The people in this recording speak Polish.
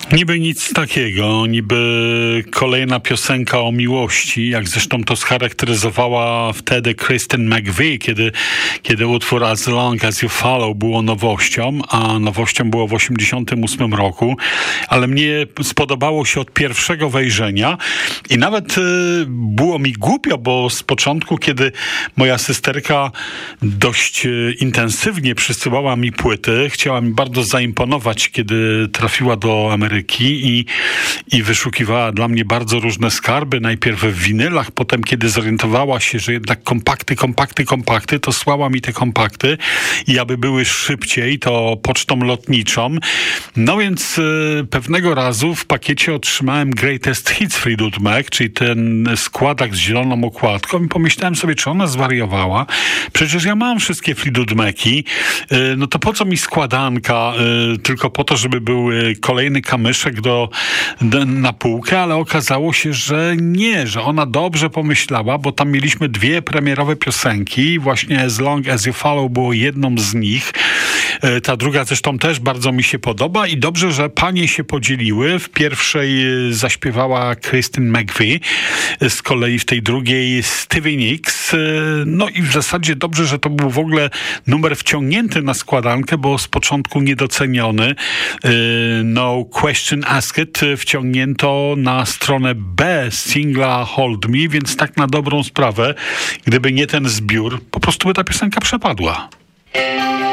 Niby nic takiego, niby kolejna piosenka o miłości, jak zresztą to scharakteryzowała wtedy Kristen McVie, kiedy utwór As Long As You Follow było nowością, a nowością było w 1988 roku, ale mnie spodobało się od pierwszego wejrzenia i nawet było mi głupio, bo z początku, kiedy moja systerka dość intensywnie przysyłała mi płyty, chciała mi bardzo zaimponować, kiedy trafiła do Ameryki i wyszukiwała dla mnie bardzo różne skarby, najpierw w winylach, potem kiedy zorientowała się, że jednak kompakty, to słała mi te kompakty i aby były szybciej, to pocztą lotniczą. No więc pewnego razu w pakiecie otrzymałem Greatest Hits Fleetwood Mac, czyli ten składak z zieloną okładką i pomyślałem sobie, czy ona zwariowała? Przecież ja mam wszystkie Fleetwood Maci, no to po co mi składanka? Tylko po to, żeby był kolejny kamyszek na półkę, ale okazało się, że nie, że ona dobrze pomyślała, bo tam mieliśmy dwie premierowe piosenki, właśnie As Long As You Follow było jedną z nich. Ta druga zresztą też bardzo mi się podoba i dobrze, że panie się podzieliły. W pierwszej zaśpiewała Kristen McVie, z kolei w tej drugiej Stevie Nicks. No i w zasadzie dobrze, że to był w ogóle numer wciągnięty na składankę, bo z początku niedoceniony. No Question Asked wciągnięto na stronę B singla Hold Me, więc tak na dobrą sprawę, gdyby nie ten zbiór, po prostu by ta piosenka przepadła.